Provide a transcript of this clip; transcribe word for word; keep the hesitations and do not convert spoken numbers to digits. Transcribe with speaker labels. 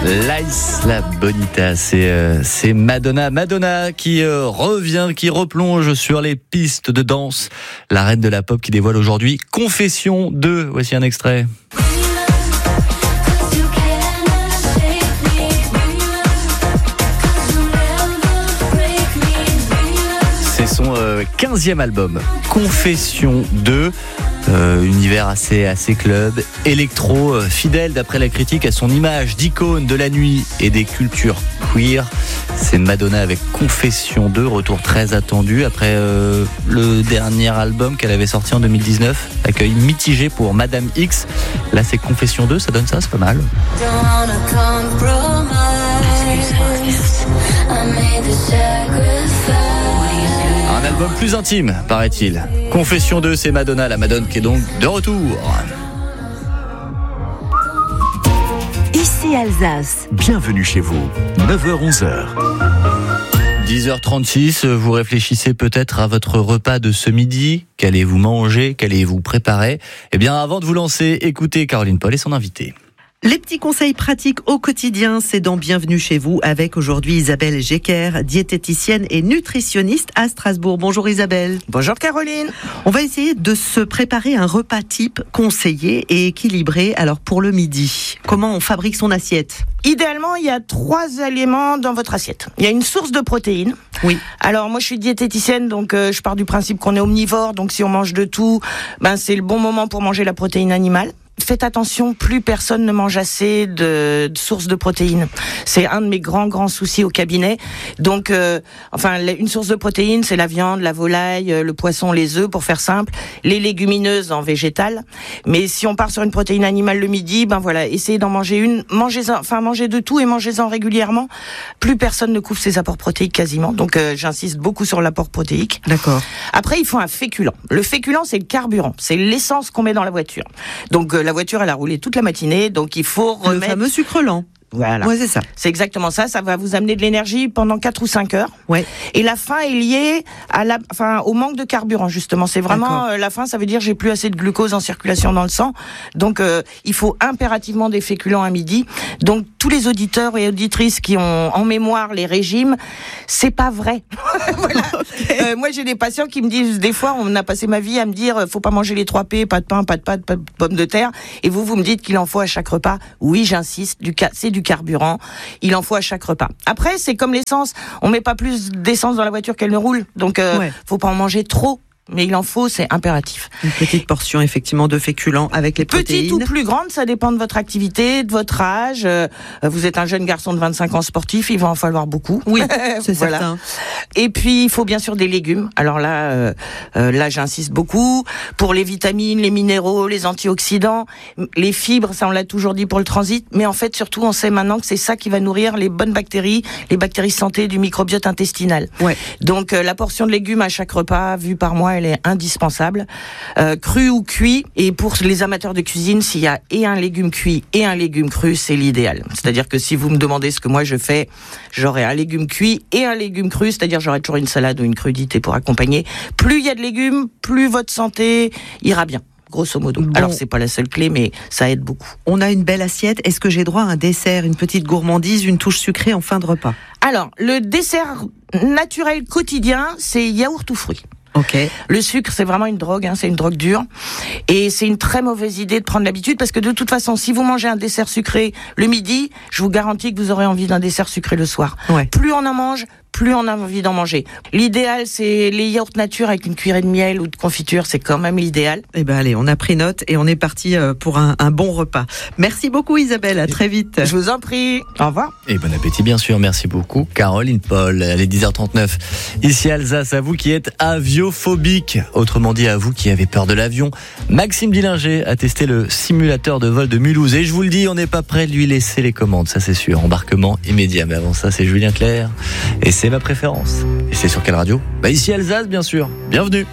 Speaker 1: L'Isla Bonita, c'est, euh, c'est Madonna. Madonna qui euh, revient, qui replonge sur les pistes de danse. La reine de la pop qui dévoile aujourd'hui Confession deux. Voici un extrait. C'est son euh, quinzième album, Confession deux. Euh, univers assez, assez club, électro, euh, fidèle d'après la critique à son image d'icône de la nuit et des cultures queer. C'est Madonna avec Confession deux, retour très attendu après euh, le dernier album qu'elle avait sorti en deux mille dix-neuf. Accueil mitigé pour Madame X. Là c'est Confession deux, ça donne ça, c'est pas mal. Un album plus intime, paraît-il. Confession deux, c'est Madonna, la Madone qui est donc de retour.
Speaker 2: Ici Alsace.
Speaker 3: Bienvenue chez vous, neuf heures onze heures.
Speaker 1: dix heures trente-six, vous réfléchissez peut-être à votre repas de ce midi. Qu'allez-vous manger? Qu'allez-vous préparer? Eh bien, avant de vous lancer, écoutez Caroline Paul et son invité.
Speaker 4: Les petits conseils pratiques au quotidien, c'est dans Bienvenue chez vous avec aujourd'hui Isabelle Jecker, diététicienne et nutritionniste à Strasbourg. Bonjour Isabelle.
Speaker 5: Bonjour Caroline.
Speaker 4: On va essayer de se préparer un repas type conseillé et équilibré. Alors pour le midi, comment on fabrique son assiette?
Speaker 5: Idéalement, il y a trois éléments dans votre assiette. Il y a une source de protéines.
Speaker 4: Oui.
Speaker 5: Alors moi je suis diététicienne, donc euh, je pars du principe qu'on est omnivore, donc si on mange de tout, ben c'est le bon moment pour manger la protéine animale. Faites attention, plus personne ne mange assez de, de sources de protéines. C'est un de mes grands, grands soucis au cabinet. Donc, euh, enfin, une source de protéines, c'est la viande, la volaille, le poisson, les œufs, pour faire simple, les légumineuses en végétal. Mais si on part sur une protéine animale le midi, ben voilà, essayez d'en manger une, mangez-en, enfin, mangez de tout et mangez-en régulièrement. Plus personne ne couvre ses apports protéiques quasiment. Donc, euh, j'insiste beaucoup sur l'apport protéique.
Speaker 4: D'accord.
Speaker 5: Après, il faut un féculent. Le féculent, c'est le carburant. C'est l'essence qu'on met dans la voiture. Donc, euh, la voiture, elle a roulé toute la matinée, donc il faut remettre...
Speaker 4: Le fameux sucre lent.
Speaker 5: Voilà.
Speaker 4: Ouais, c'est ça.
Speaker 5: C'est exactement ça. Ça va vous amener de l'énergie pendant quatre ou cinq heures.
Speaker 4: Ouais.
Speaker 5: Et la faim est liée à la, enfin, au manque de carburant, justement. C'est vraiment, euh, la faim, ça veut dire j'ai plus assez de glucose en circulation dans le sang. Donc, euh, il faut impérativement des féculents à midi. Donc, tous les auditeurs et auditrices qui ont en mémoire les régimes, c'est pas vrai. Voilà. Okay. Euh, moi, j'ai des patients qui me disent, des fois, on a passé ma vie à me dire, faut pas manger les trois P, pas de pain, pas de pâtes, pas de pommes de terre. Et vous, vous me dites qu'il en faut à chaque repas. Oui, j'insiste, du ca- c'est du carburant, il en faut à chaque repas. Après, c'est comme l'essence, on met pas plus d'essence dans la voiture qu'elle ne roule, donc euh, ouais. Faut pas en manger trop. Mais il en faut, c'est impératif.
Speaker 4: Une petite portion, effectivement, de féculents avec les protéines.
Speaker 5: Petite ou plus grande, ça dépend de votre activité, de votre âge. Euh, vous êtes un jeune garçon de vingt-cinq ans sportif, il va en falloir beaucoup.
Speaker 4: Oui, c'est voilà. certain.
Speaker 5: Et puis, il faut bien sûr des légumes. Alors là, euh, euh, là, j'insiste beaucoup. Pour les vitamines, les minéraux, les antioxydants, les fibres, ça on l'a toujours dit pour le transit. Mais en fait, surtout, on sait maintenant que c'est ça qui va nourrir les bonnes bactéries, les bactéries santé du microbiote intestinal.
Speaker 4: Ouais.
Speaker 5: Donc, euh, la portion de légumes à chaque repas, vue par mois, elle est indispensable, euh, cru ou cuit. Et pour les amateurs de cuisine, s'il y a et un légume cuit et un légume cru, c'est l'idéal. C'est-à-dire que si vous me demandez ce que moi je fais, j'aurai un légume cuit et un légume cru, c'est-à-dire j'aurai toujours une salade ou une crudité pour accompagner. Plus il y a de légumes, plus votre santé ira bien. Grosso modo. Bon. Alors, c'est pas la seule clé, mais ça aide beaucoup.
Speaker 4: On a une belle assiette. Est-ce que j'ai droit à un dessert, une petite gourmandise, une touche sucrée en fin de repas?
Speaker 5: Alors, le dessert naturel quotidien, c'est yaourt ou fruits.
Speaker 4: Ok.
Speaker 5: Le sucre, c'est vraiment une drogue, hein, c'est une drogue dure. Et c'est une très mauvaise idée de prendre l'habitude parce que de toute façon, si vous mangez un dessert sucré le midi, je vous garantis que vous aurez envie d'un dessert sucré le soir.
Speaker 4: Ouais.
Speaker 5: Plus on en mange, plus on a envie d'en manger. L'idéal, c'est les yaourts nature avec une cuillerée de miel ou de confiture, c'est quand même l'idéal.
Speaker 4: Eh ben allez, on a pris note et on est parti pour un, un bon repas. Merci beaucoup Isabelle, à très vite.
Speaker 5: Je vous en prie, au revoir.
Speaker 1: Et bon appétit bien sûr, merci beaucoup Caroline Paul. Elle est dix heures trente-neuf. Ici Alsace, à vous qui êtes aviophobique, autrement dit à vous qui avez peur de l'avion. Maxime Dillinger a testé le simulateur de vol de Mulhouse et je vous le dis, on n'est pas prêt de lui laisser les commandes, ça c'est sûr. Embarquement immédiat, mais avant ça c'est Julien Clerc et c'est ma préférence. Et c'est sur quelle radio? Bah ici Alsace bien sûr. Bienvenue.